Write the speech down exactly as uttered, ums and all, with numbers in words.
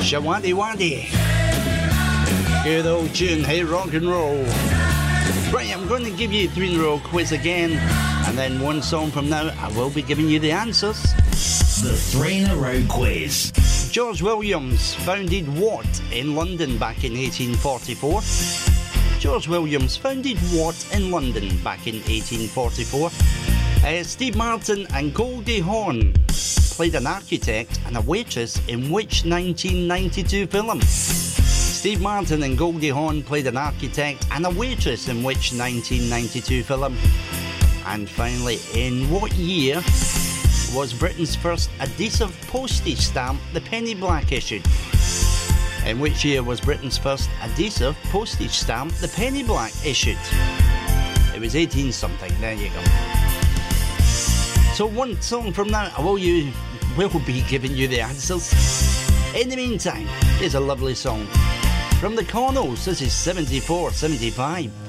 Shawady Waddy. Good old tune, hey, rock and roll. Right, I'm going to give you a three in a row quiz again, and then one song from now I will be giving you the answers. The three in a row quiz. George Williams founded what in London back in eighteen forty-four? George Williams founded what in London back in eighteen forty-four? Uh, Steve Martin and Goldie Hawn played an architect and a waitress in which nineteen ninety-two film? Steve Martin and Goldie Hawn played an architect and a waitress in which nineteen ninety-two film? And finally, in what year was Britain's first adhesive postage stamp, the penny black, issued? In which year was Britain's first adhesive postage stamp, the penny black, issued? It was eighteen something, there you go. So one song from now, I will, you, will be giving you the answers. In the meantime, here's a lovely song from the Cornells. This is seventy-four seventy-five.